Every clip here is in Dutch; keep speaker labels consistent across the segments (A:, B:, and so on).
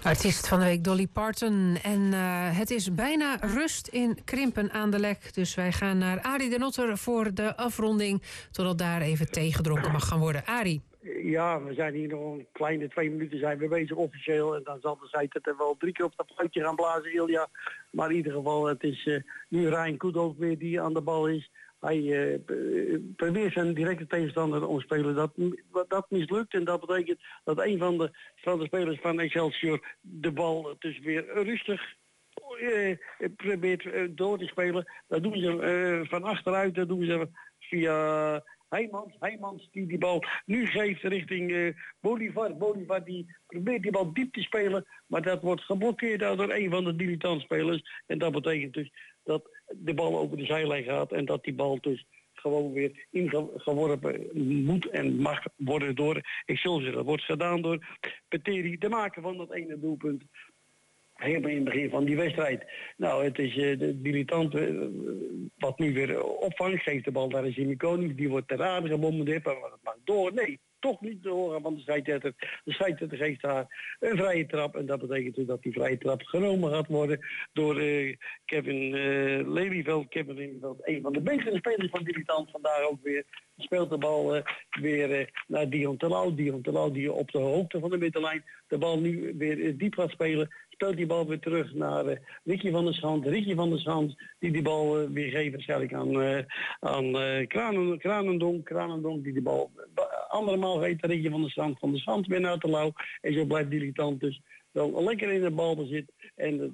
A: Artiest van de week Dolly Parton. En het is bijna rust in Krimpen aan de Lek. Dus wij gaan naar Arie de Notter voor de afronding. Totdat daar even thee gedronken mag gaan worden. Arie.
B: Ja, we zijn hier nog een kleine 2 minuten zijn we bezig officieel. En dan zal de zijde er wel 3 keer op dat fluitje gaan blazen, Ilja. Maar in ieder geval, het is nu Ryan Koedhoop weer die aan de bal is. Hij probeert zijn directe tegenstander te omspelen. Dat mislukt en dat betekent dat een van de spelers van Excelsior de bal dus weer rustig probeert door te spelen. Dat doen ze van achteruit, dat doen ze via Heijmans die bal nu geeft richting Bolivar. Bolivar die probeert die bal diep te spelen, maar dat wordt geblokkeerd door een van de dilettantspelers. En dat betekent dus dat de bal over de zijlijn gaat en dat die bal dus gewoon weer ingeworpen moet en mag worden door Excelsior. Dat wordt gedaan door Peteri, de maker van dat ene doelpunt. Helemaal in het begin van die wedstrijd. Nou, het is de dilettant wat nu weer opvangt. Geeft de bal naar de Simikoning. Die wordt ter aarde gebombardeerd. Maar het mag door. Nee, toch niet doorgaan van de scheidsrechter. De scheidsrechter geeft daar een vrije trap. En dat betekent dus dat die vrije trap genomen gaat worden door Kevin Lelyveld. Kevin Lelyveld, een van de betere spelers van dilettant. Vandaar ook weer speelt de bal weer naar Dion Terlouw. Dion Terlouw die op de hoogte van de middenlijn de bal nu weer diep gaat spelen. Speelt die bal weer terug naar Ricky van der Schand. Ricky van der Schand die bal weer geeft waarschijnlijk aan Kranendonk. Kranendonk die bal andermaal geeft aan Ricky van der Schand weer naar Terlouw. En zo blijft dilettant dus wel lekker in de balbezit. En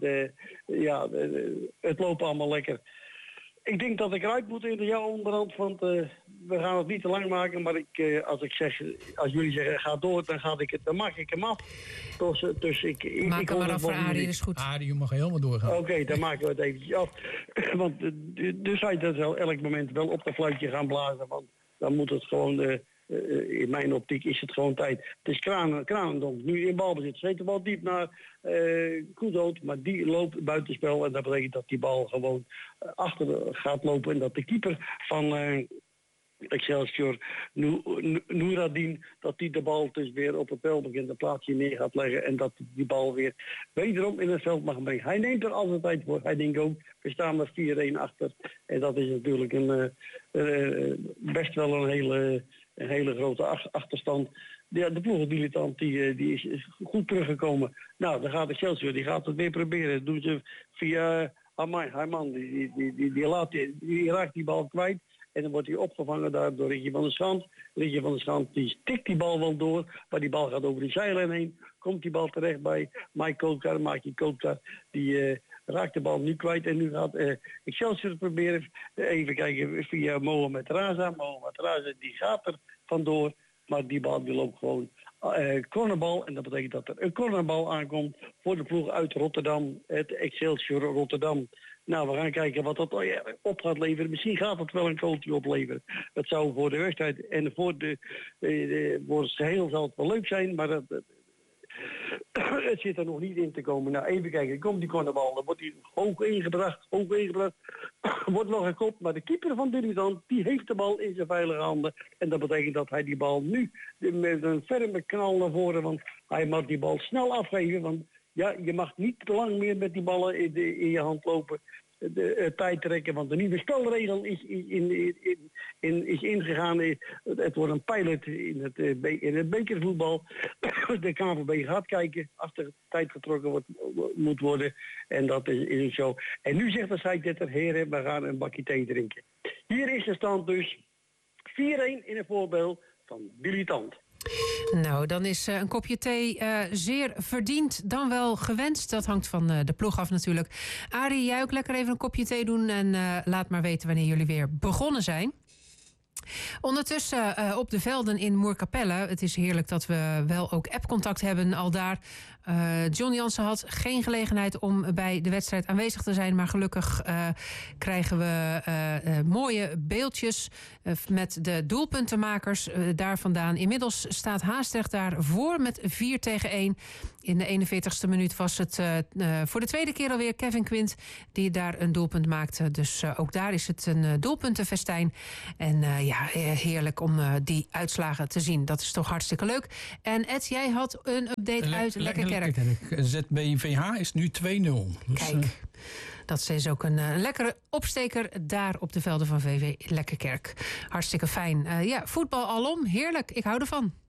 B: het loopt allemaal lekker. Ik denk dat ik eruit moet in jouw onderhand, want we gaan het niet te lang maken. Maar als jullie zeggen ga door, dan maak ik hem af. Dus
A: maak hem maar af voor Arie, is goed.
C: Arie, je mag helemaal doorgaan.
B: Oké, dan maken we het eventjes af. Want de zijde zal elk moment wel op de fluitje gaan blazen. Want dan moet het gewoon, in mijn optiek is het gewoon tijd. Het is Kranendonk, nu in balbezit. Zet de bal diep naar Koedhoop, maar die loopt buitenspel. En dat betekent dat die bal gewoon achter gaat lopen. En dat de keeper van Excelsior, Nouradin, dat die de bal dus weer op het welbekende plaatsje neer gaat leggen. En dat die bal weer wederom in het veld mag brengen. Hij neemt er altijd tijd voor. Hij denkt ook, we staan er 4-1 achter. En dat is natuurlijk best wel een hele grote achterstand. De ploegendilettant die is goed teruggekomen. Nou, dan gaat Excelsior, die gaat het weer proberen. Dat doen ze via Hayman. Die raakt die bal kwijt. En dan wordt hij opgevangen daar door Ricky van der Schand. Ricky van der Schand die stikt die bal wel door. Maar die bal gaat over de zijlijn heen. Komt die bal terecht bij Mike Koolkar. Die raakt de bal nu kwijt. En nu gaat Excelsior proberen. Even kijken via Mohamed Raza. Mohamed Raza die gaat er vandoor. Maar die bal die loopt gewoon cornerbal. En dat betekent dat er een cornerbal aankomt voor de ploeg uit Rotterdam. Het Excelsior Rotterdam. Nou, we gaan kijken wat dat op gaat leveren. Misschien gaat het wel een coachje opleveren. Het zou voor de wedstrijd en voor het geheel zal het wel leuk zijn. Maar het zit er nog niet in te komen. Nou, even kijken. Komt die cornerbal. Dan wordt die hoog ingebracht. Wordt nog gekopt. Maar de keeper van Dilettant, die heeft de bal in zijn veilige handen. En dat betekent dat hij die bal nu met een ferme knal naar voren. Want hij mag die bal snel afgeven. Want ja, je mag niet te lang meer met die ballen in je hand lopen. Tijd trekken, want de nieuwe spelregel is ingegaan. Het wordt een pilot in het bekervoetbal. De KNVB gaat kijken als er tijd getrokken moet worden. En dat is zo. En nu zegt de scheidsrechter, heren, we gaan een bakje thee drinken. Hier is de stand dus 4-1 in het voorbeeld van Dilettant.
A: Nou, dan is een kopje thee zeer verdiend dan wel gewenst. Dat hangt van de ploeg af natuurlijk. Arie, jij ook lekker even een kopje thee doen en laat maar weten wanneer jullie weer begonnen zijn. Ondertussen op de velden in Moerkapelle. Het is heerlijk dat we wel ook appcontact hebben al daar. John Jansen had geen gelegenheid om bij de wedstrijd aanwezig te zijn. Maar gelukkig krijgen we mooie beeldjes met de doelpuntenmakers daar vandaan. Inmiddels staat Haastrecht daar voor met 4-1. In de 41ste minuut was het voor de tweede keer alweer Kevin Quint die daar een doelpunt maakte. Dus ook daar is het een doelpuntenfestijn. En heerlijk om die uitslagen te zien. Dat is toch hartstikke leuk. En Ed, jij had een update uit Lekker Lekkerkerk.
C: ZBVH is nu 2-0. Dus,
A: Kijk, dat is ook een lekkere opsteker daar op de velden van VV Lekkerkerk. Hartstikke fijn. Voetbal alom, heerlijk. Ik hou ervan.